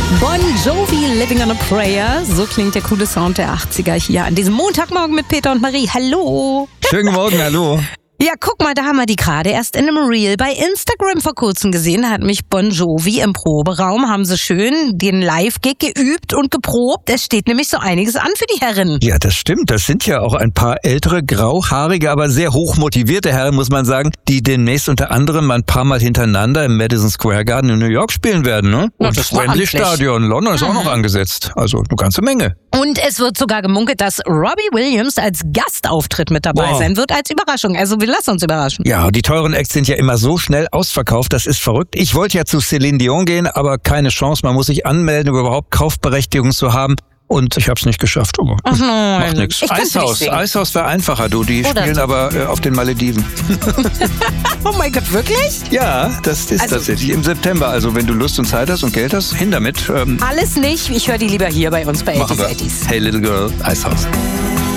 Bon Jovi, Living on a Prayer. So klingt der coole Sound der 80er hier an diesem Montagmorgen mit Peter und Marie. Hallo. Schönen Morgen, hallo. Ja, guck mal, da haben wir die gerade erst in einem Reel bei Instagram vor kurzem gesehen. Da hat mich Bon Jovi im Proberaum, haben sie schön den Live-Gig geübt und geprobt. Es steht nämlich so einiges an für die Herren. Ja, das stimmt. Das sind ja auch ein paar ältere, grauhaarige, aber sehr hochmotivierte Herren, muss man sagen, die demnächst unter anderem ein paar Mal hintereinander im Madison Square Garden in New York spielen werden, ne? Ja, Und das Wembley Stadion in London ist auch noch angesetzt. Also eine ganze Menge. Und es wird sogar gemunkelt, dass Robbie Williams als Gastauftritt mit dabei sein wird, als Überraschung. Also wir lassen uns überraschen. Ja, die teuren Acts sind ja immer so schnell ausverkauft, das ist verrückt. Ich wollte ja zu Celine Dion gehen, aber keine Chance. Man muss sich anmelden, um überhaupt Kaufberechtigung zu haben. Und ich habe es nicht geschafft. Oh, ach nein. Macht nichts. Eishaus wäre einfacher, du. Die Oder spielen so. aber auf den Malediven. Oh mein Gott, wirklich? Ja, das ist Also- tatsächlich im September. Also wenn du Lust und Zeit hast und Geld hast, hin damit. Alles nicht. Ich höre die lieber hier bei uns bei Machen 80s wir. 80s. Hey Little Girl, Eishaus.